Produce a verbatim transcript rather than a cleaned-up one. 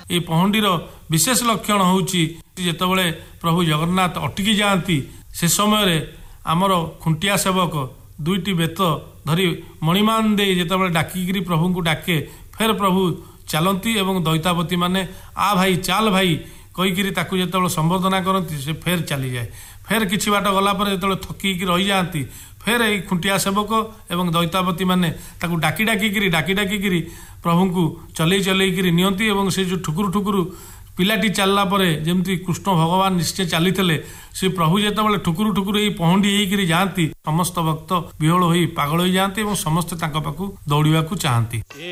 ये पहंडीर विशेष लक्षण होउची जेतेबेले प्रभु जगन्नाथ अटकी जाती से समय आमर खुंटिया सेवक दुईटी बेत धरी मणिमान दे जेतेबेले डाकिकी प्रभु को डाके फेर प्रभु चलती एवं दैतावती माने आ भाई चाल भाई कहीकि ताकू जेतेबेले संबोधना करती से फेर चली जाए फेर किछि बाट गला पर जेतेबेले थकीकी रही जाती फेर यही खुंटिया सेवक एवं दैतावती माने ताकू डाकी डाकिकी डाकी डाकिकी प्रभु को चलई चलई नियंती एवं से जो ठुकुरु ठुकुरु पिलाटी चलला परे जेमती कृष्ण भगवान निश्चय चली से प्रभु जेतेबेले ठुकुरु ठुकुरु एई पहंडी होइकरी जाती समस्त भक्त विहोल होई पागल होई जाती एवं समस्त तांका पाखु दौड़िया चाहती।